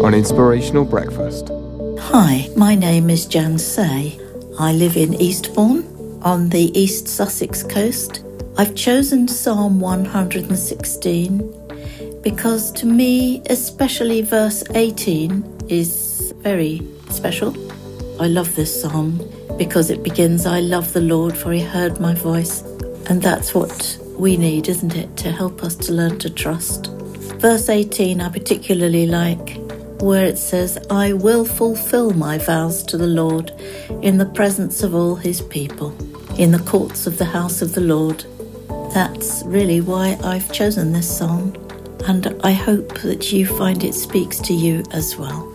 on Inspirational Breakfast. Hi, my name is Jan Say. I live in Eastbourne on the East Sussex coast. I've chosen Psalm 116 because to me, especially verse 18 is very special. I love this psalm because it begins, I love the Lord for he heard my voice. And that's what we need, isn't it, to help us to learn to trust. Verse 18 I particularly like, where it says, I will fulfill my vows to the Lord in the presence of all his people, in the courts of the house of the Lord. That's really why I've chosen this psalm, and I hope that you find it speaks to you as well.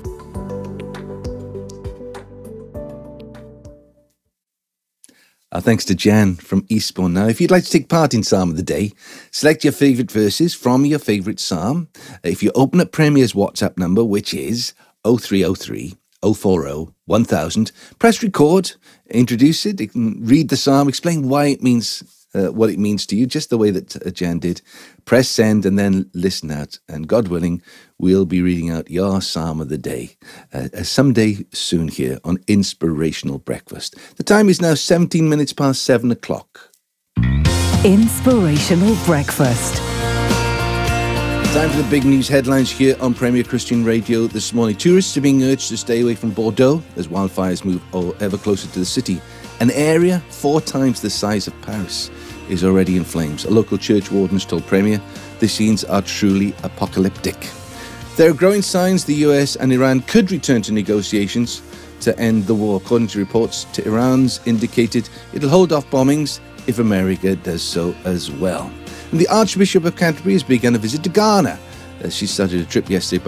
Our thanks to Jan from Eastbourne. Now, if you'd like to take part in Psalm of the Day, select your favourite verses from your favourite psalm. If you open up Premier's WhatsApp number, which is 0303 040 1000, press record, introduce it, you can read the psalm, explain why it means what it means to you, just the way that Jan did. Press send and then listen out. And God willing, we'll be reading out your Psalm of the Day someday soon here on Inspirational Breakfast. The time is now 17 minutes past 7 o'clock. Inspirational Breakfast. Time for the big news headlines here on Premier Christian Radio this morning. Tourists are being urged to stay away from Bordeaux as wildfires move ever closer to the city. An area 4 times the size of Paris is already in flames. A local church warden told Premier the scenes are truly apocalyptic. There are growing signs the US and Iran could return to negotiations to end the war. According to reports, Tehran's indicated it'll hold off bombings if America does so as well. And the Archbishop of Canterbury has begun a visit to Ghana. She started a trip yesterday